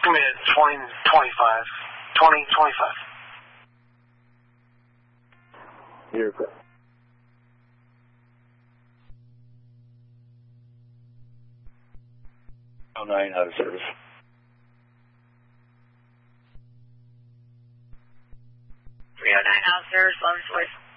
give me a 20, 25. 20, 25. You're good. Oh, 9 out of service. 309 out of service, 11 voice.